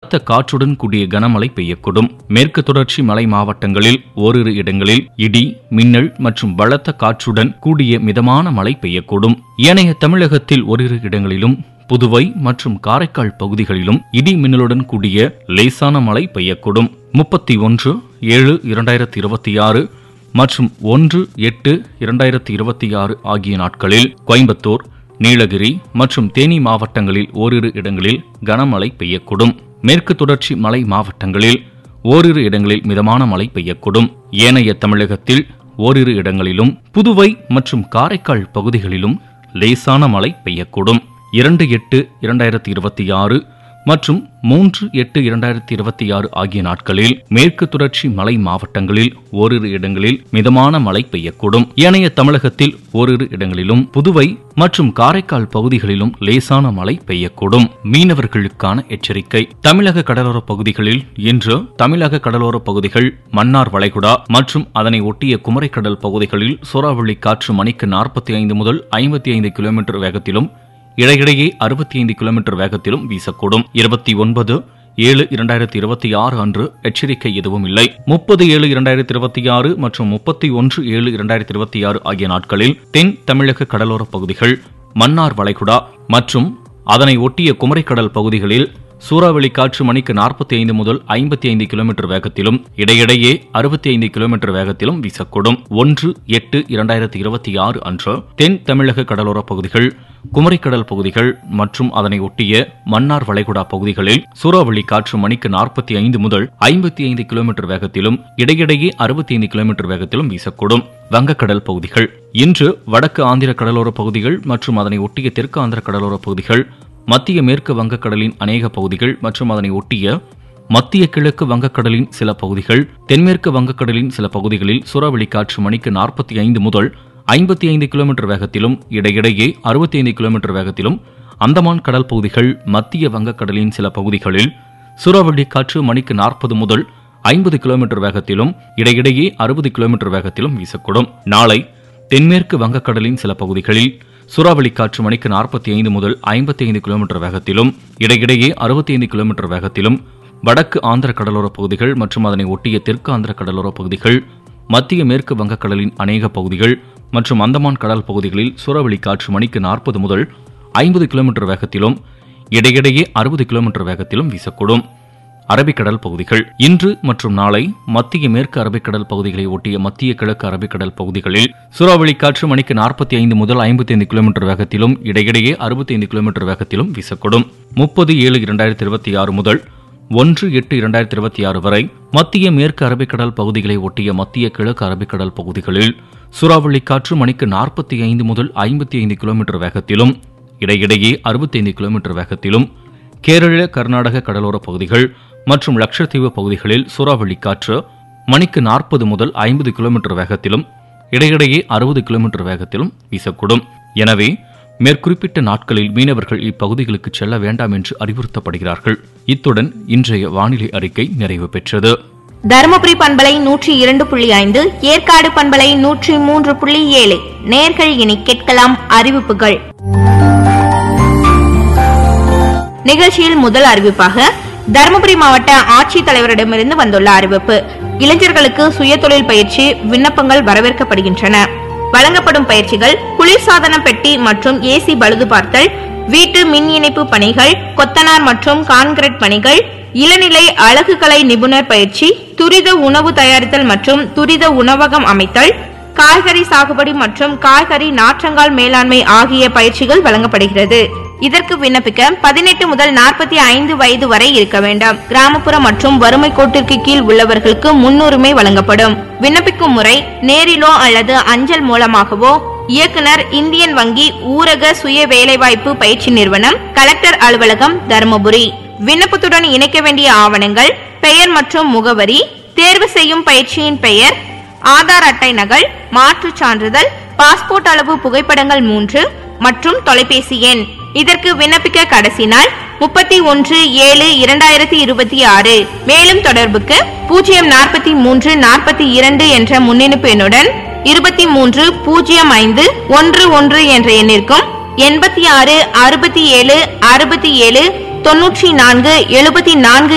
காற்றுடன் கூடிய கனமழை பெய்யக்கூடும். மேற்கு தொடர்ச்சி மலை மாவட்டங்களில் ஓரிரு இடங்களில் இடி, மின்னல் மற்றும் பலத்த காற்றுடன் கூடிய மிதமான மழை பெய்யக்கூடும். ஏனைய தமிழகத்தில் ஓரிரு இடங்களிலும் புதுவை மற்றும் காரைக்கால் பகுதிகளிலும் இடி மின்னலுடன் கூடிய லேசான மழை பெய்யக்கூடும். 31/7/2026 மற்றும் 1/8/2026 ஆகிய நாட்களில் கோயம்புத்தூர், நீலகிரி மற்றும் தேனி மாவட்டங்களில் ஓரிரு இடங்களில் கனமழை பெய்யக்கூடும். மேற்கு தொடர்ச்சி மலை மாவட்டங்களில் ஓரிரு இடங்களில் மிதமான மழை பெய்யக்கூடும். ஏனைய தமிழகத்தில் ஓரிரு இடங்களிலும் புதுவை மற்றும் காரைக்கால் பகுதிகளிலும் லேசான மழை பெய்யக்கூடும். 2/8/2026 மற்றும் 3/8/2026 ஆகிய நாட்களில் மேற்கு தொடர்ச்சி மலை மாவட்டங்களில் ஓரிரு இடங்களில் மிதமான மழை பெய்யக்கூடும். ஏனைய தமிழகத்தில் ஓரிரு இடங்களிலும் புதுவை மற்றும் காரைக்கால் பகுதிகளிலும் லேசான மழை பெய்யக்கூடும். மீனவர்களுக்கான எச்சரிக்கை. தமிழக கடலோர பகுதிகளில் இன்று தமிழக கடலோர பகுதிகள், மன்னார் வளைகுடா மற்றும் அதனை ஒட்டிய குமரிக்கடல் பகுதிகளில் சூறாவளி காற்று மணிக்கு 45 முதல் 55 கிலோமீட்டர் வேகத்திலும் இடையிடையே 65 கிலோமீட்டர் வேகத்திலும் வீசக்கூடும். 29/7/2026 அன்று எச்சரிக்கை எதுவும் இல்லை. 30/7/2026 மற்றும் 31/7/2026 ஆகிய நாட்களில் தென் தமிழக கடலோர பகுதிகள், மன்னார் வளைகுடா மற்றும் அதனை ஒட்டிய குமரிக்கடல் பகுதிகளில் சூறாவளி காற்று மணிக்கு 45 முதல் 55 கிலோமீட்டர் வேகத்திலும் இடையிடையே 65 கிலோமீட்டர் வேகத்திலும் வீசக்கூடும். 1/8/2026 அன்று தென் தமிழக கடலோர பகுதிகள், குமரிக்கடல் பகுதிகள் மற்றும் அதனை ஒட்டிய மன்னார் வளைகுடா பகுதிகளில் சூறாவளி காற்று மணிக்கு 45 முதல் 55 கிலோமீட்டர் வேகத்திலும் இடையிடையே 65 கிலோமீட்டர் வேகத்திலும் வீசக்கூடும். வங்கக்கடல் பகுதிகள். இன்று வடக்கு ஆந்திர கடலோர பகுதிகள் மற்றும் அதனை ஒட்டிய தெற்கு ஆந்திர கடலோர பகுதிகள், மத்திய மேற்கு வங்கக்கடலின் அநேக பகுதிகள் மற்றும் அதனை ஒட்டிய மத்திய கிழக்கு வங்கக்கடலின் சில பகுதிகள், தென்மேற்கு வங்கக்கடலின் சில பகுதிகளில் சூறாவளி காற்று மணிக்கு 45 முதல் 55 கிலோமீட்டர் வேகத்திலும் இடையிடையே 65 கிலோமீட்டர் வேகத்திலும், அந்தமான் கடல் பகுதிகள், மத்திய வங்கக்கடலின் சில பகுதிகளில் சூறாவளி காற்று மணிக்கு 40 முதல் 50 கிலோமீட்டர் வேகத்திலும் இடையிடையே 60 கிலோமீட்டர் வேகத்திலும் வீசக்கூடும். நாளை தென்மேற்கு வங்கக்கடலின் சில பகுதிகளில் சூறாவளி காற்று மணிக்கு 45 முதல் 55 கிலோமீட்டர் வேகத்திலும் இடையிடையே 65 கிலோமீட்டர் வேகத்திலும், வடக்கு ஆந்திர கடலோர பகுதிகள் மற்றும் அதனை ஒட்டிய தெற்கு ஆந்திர கடலோர பகுதிகள், மத்திய மேற்கு வங்கக்கடலின் அநேக பகுதிகள் மற்றும் அந்தமான் கடல் பகுதிகளில் சூறாவளி காற்று மணிக்கு 40 முதல் 50 கிலோமீட்டர் வேகத்திலும் இடையிடையே 60 கிலோமீட்டர் வேகத்திலும் வீசக்கூடும். அரபிக்கடல் பகுதிகள். இன்று மற்றும் நாளை மத்திய மேற்கு அரபிக்கடல் பகுதிகளை ஒட்டிய மத்திய கிழக்கு அரபிக்கடல் பகுதிகளில் சூறாவளி காற்று மணிக்கு 45 முதல் 55 கிலோமீட்டர் வேகத்திலும் இடையிடையே 65 கிலோமீட்டர் வேகத்திலும் வீசக்கூடும். 30/7/2026 முதல் 1/8/2026 வரை மத்திய மேற்கு அரபிக்கடல் பகுதிகளை ஒட்டிய மத்திய கிழக்கு அரபிக்கடல் பகுதிகளில் சூறாவளி காற்று மணிக்கு 45 முதல் 55 கிலோமீட்டர் வேகத்திலும் இடையிடையே 65 கிலோமீட்டர் வேகத்திலும், கேரள கர்நாடக கடலோர பகுதிகள் மற்றும் லட்சத்தீவு பகுதிகளில் சூறாவளி காற்று மணிக்கு 40 முதல் 50 கிலோமீட்டர் வேகத்திலும் இடையிடையே 60 கிலோமீட்டர் வேகத்திலும் வீசக்கூடும். எனவே மேற்குறிப்பிட்ட நாட்களில் மீனவர்கள் இப்பகுதிகளுக்கு செல்ல வேண்டாம் என்று அறிவுறுத்தப்படுகிறார்கள். இத்துடன் இன்றைய வானிலை அறிக்கை நிறைவு பெற்றது. தருமபுரி பண்பலை 102.5, ஏற்காடு பண்பலை 103.7. நேர்கள் இனி கேட்கலாம் அறிவிப்புகள். நிகழ்ச்சியில் முதல் அறிவிப்பாக தருமபுரி மாவட்ட ஆட்சித்தலைவரிடமிருந்து வந்துள்ள அறிவிப்பு. இளைஞர்களுக்கு சுயதொழில் பயிற்சி விண்ணப்பங்கள் வரவேற்கப்படுகின்றன. வழங்கப்படும் பயிற்சிகள் குளிர்சாதன பெட்டி மற்றும் ஏசி பழுது பார்த்தல், வீட்டு மின் இணைப்பு பணிகள், கொத்தனார் மற்றும் கான்கிரீட் பணிகள், இளநிலை அழகுக்கலை நிபுணர் பயிற்சி, துரித உணவு தயாரித்தல் மற்றும் துரித உணவகம் அமைத்தல், காய்கறி சாகுபடி மற்றும் காய்கறி நாற்றங்கால் மேலாண்மை ஆகிய பயிற்சிகள் வழங்கப்படுகிறது. இதற்கு விண்ணப்பிக்க 18 முதல் 45 வயது வரை இருக்க வேண்டும். கிராமப்புற மற்றும் வறுமை கோட்டிற்கு கீழ் உள்ளவர்களுக்கு முன்னுரிமை வழங்கப்படும். விண்ணப்பிக்கும் முறை நேரிலோ அல்லது அஞ்சல் மூலமாகவோ இயக்குனர், இந்தியன் வங்கி, ஊரக சுய வேலைவாய்ப்பு பயிற்சி நிறுவனம், கலெக்டர் அலுவலகம், தருமபுரி. விண்ணப்பத்துடன் இணைக்க வேண்டிய ஆவணங்கள்: பெயர் மற்றும் முகவரி, தேர்வு செய்யும் பயிற்சியின் பெயர், ஆதார் அட்டை நகல், மாற்றுச் சான்றிதழ், பாஸ்போர்ட் அளவு புகைப்படங்கள் 3 மற்றும் தொலைபேசி எண். இதற்கு விண்ணப்பிக்க கடைசி நாள் 31/7/2026. மேலும் தொடர்புக்கு 04342 என்ற முன்னிணைப்பு எண்ணுடன் 230511 என்ற எண்ணிற்கும் 86 67 67 94 74